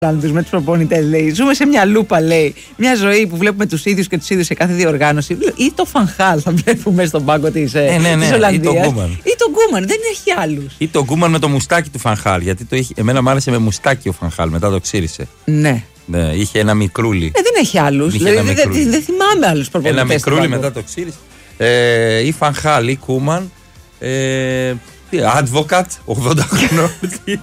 με τους προπονητές, λέει. Ζούμε σε μια λούπα, λέει. Μια ζωή που βλέπουμε τους ίδιους και τους ίδιους σε κάθε διοργάνωση. Ή το Φανχάλ θα βλέπουμε στον πάγκο της Ολλανδίας. Ή τον Γκούμαν. Δεν έχει άλλους. Ή τον Γκούμαν με το μουστάκι του Φανχάλ. Γιατί εμένα μου άρεσε με μουστάκι ο Φανχάλ, μετά το ξύρισε. Ναι. Ναι, είχε ένα μικρούλι. Δεν έχει άλλους. Δηλαδή, δεν θυμάμαι άλλους προπονητές. Ένα μικρούλι μετά το ξύρισε. Ή Φανχάλ ή Κούμαν. Advocate, 80 χρονών.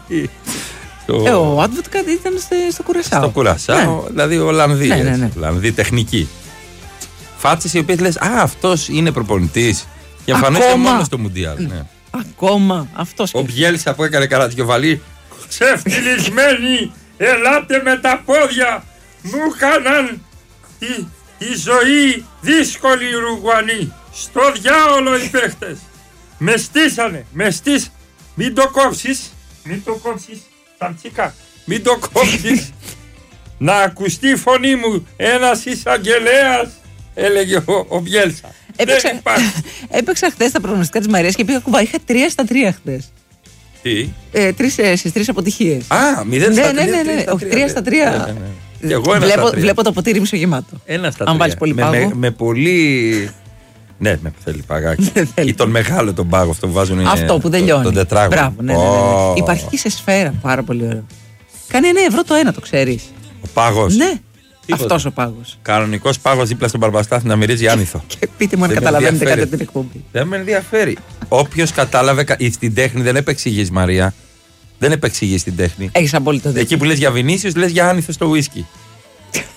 Ο Advocate ήταν στο Κουρασάο. Στο Κουρασάο, δηλαδή Ολλανδοί. Ολλανδοί τεχνικοί. Φάτσες οι οποίες λες, αυτός είναι προπονητής. Και εμφανίζεται μόνο στο Μουντιάλ. Ακόμα αυτός. Ο Μπιέλσα που έκανε καρατιοβαλή. Ξεφτυλισμένοι, ελάτε με τα πόδια. Μου έκαναν τη ζωή δύσκολη οι Ουρουγουανοί. Στο διάολο οι παίχτες. Με στήσανε. Μην το κόψεις. Ταμτσικά. Μην το κόψεις. Να ακουστεί η φωνή μου. Ένας εισαγγελέας, έλεγε ο Μπιέλσα. Έπαιξα χθες τα προγνωστικά της Μαρίας και πήγα κουβά. Είχα 3-3 χθες. Τι? Στις 3 αποτυχίες. 0-3. Ναι. Όχι, 3-3. Βλέπω το ποτήρι μισογεμάτο. 1-3. Αν βάλεις πολύ πάγο. Με πολύ. Ναι, θέλει παγάκι. Ή τον μεγάλο τον πάγο αυτό που βάζουν. Αυτό που δεν λιώνει. Τον τετράγωνο. Μπράβο, ναι. Υπάρχει και σε σφαίρα. Πάρα πολύ ωραίο. Κάνει 9 ευρώ το ένα, το ξέρεις. Ο πάγος. Ναι. Αυτός ο πάγος. Κανονικός πάγος δίπλα στον Μπαρμπαστάθη να μυρίζει άνηθο. Και πείτε μου αν καταλαβαίνετε κάτι από την εκπομπή. Δεν με ενδιαφέρει. Όποιος κατάλαβε. Στην τέχνη δεν επεξηγείς, Μαρία. Δεν επεξηγείς την τέχνη. Έχεις απόλυτο δίκιο. Εκεί που λες για Βινίσιους, λες για άνηθο στο ουίσκι.